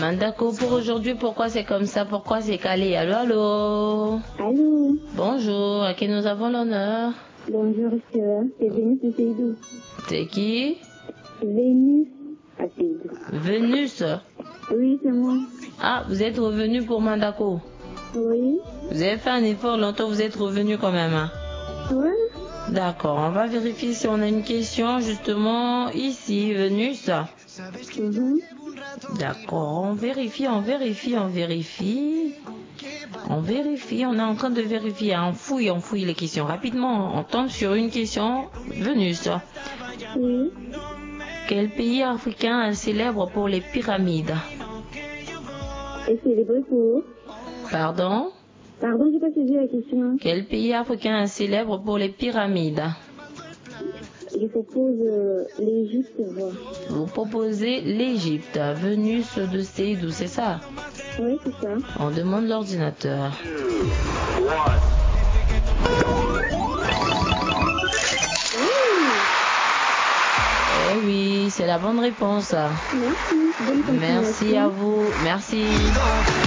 Mandako, pour aujourd'hui, pourquoi c'est comme ça? Pourquoi c'est calé? Allô, allô? Allô? Bonjour, à qui nous avons l'honneur? Bonjour, sœur. C'est Vénus de Seydou. C'est qui? Vénus à Seydou. Vénus. Oui, c'est moi. Ah, vous êtes revenu pour Mandako? Oui. Vous avez fait un effort longtemps, vous êtes revenu quand même, hein? Ouais. D'accord, on va vérifier si on a une question justement ici, Vénus. D'accord, on vérifie. On est en train de vérifier, on fouille les questions. Rapidement, on tombe sur une question. Vénus. Oui. Quel pays africain est célèbre pour les pyramides? Et célébré pour? Pardon? Pardon, j'ai pas saisi la question. Quel pays africain est célèbre pour les pyramides? Je propose l'Égypte. Vous proposez l'Égypte. Vénus de Seydou, c'est ça? Oui, c'est ça. On demande l'ordinateur. Eh oui, c'est la bonne réponse. Merci. Bonne continuation. Merci à vous. Merci.